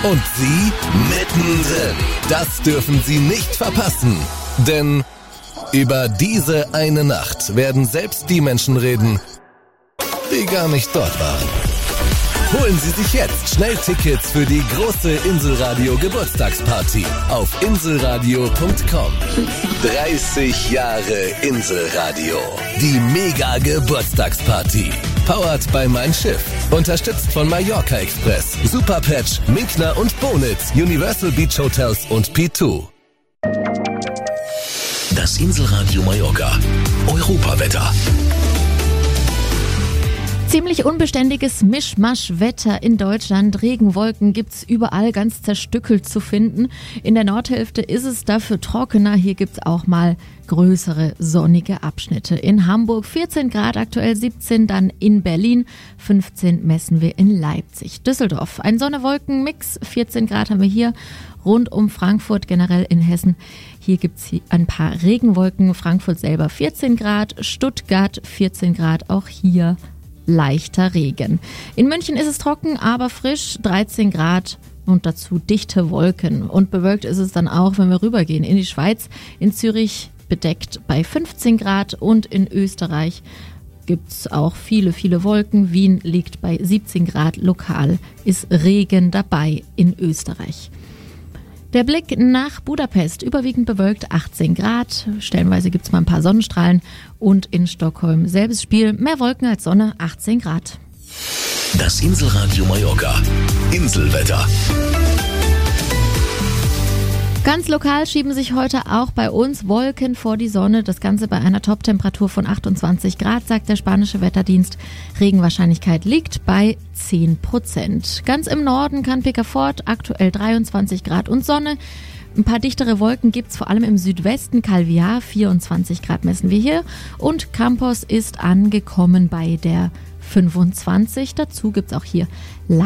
Und Sie mittendrin. Das dürfen Sie nicht verpassen. Denn über diese eine Nacht werden selbst die Menschen reden, die gar nicht dort waren. Holen Sie sich jetzt schnell Tickets für die große Inselradio Geburtstagsparty auf inselradio.com. 30 Jahre Inselradio. Die Mega Geburtstagsparty. Powered by Mein Schiff. Unterstützt von Mallorca Express, Superpatch, Minkner und Bonitz, Universal Beach Hotels und P2. Das Inselradio Mallorca. Europawetter. Ziemlich unbeständiges Mischmasch-Wetter in Deutschland. Regenwolken gibt's überall ganz zerstückelt zu finden. In der Nordhälfte ist es dafür trockener. Hier gibt's auch mal größere sonnige Abschnitte. In Hamburg 14 Grad, aktuell 17, dann in Berlin 15 messen wir in Leipzig. Düsseldorf, ein Sonne-Wolken-Mix, 14 Grad haben wir hier. Rund um Frankfurt, generell in Hessen. Hier gibt's ein paar Regenwolken. Frankfurt selber 14 Grad, Stuttgart 14 Grad, auch hier leichter Regen. In München ist es trocken, aber frisch, 13 Grad und dazu dichte Wolken. Und bewölkt ist es dann auch, wenn wir rübergehen in die Schweiz. In Zürich bedeckt bei 15 Grad und in Österreich gibt's auch viele, viele Wolken. Wien liegt bei 17 Grad, lokal ist Regen dabei in Österreich. Der Blick nach Budapest, überwiegend bewölkt, 18 Grad, stellenweise gibt es mal ein paar Sonnenstrahlen und in Stockholm selbes Spiel, mehr Wolken als Sonne, 18 Grad. Das Inselradio Mallorca. Inselwetter. Ganz lokal schieben sich heute auch bei uns Wolken vor die Sonne. Das Ganze bei einer Toptemperatur von 28 Grad, sagt der spanische Wetterdienst. Regenwahrscheinlichkeit liegt bei 10%. Ganz im Norden kann Picafort, aktuell 23 Grad und Sonne. Ein paar dichtere Wolken gibt's vor allem im Südwesten. Calviá, 24 Grad messen wir hier. Und Campos ist angekommen bei der 25. Dazu gibt's auch hier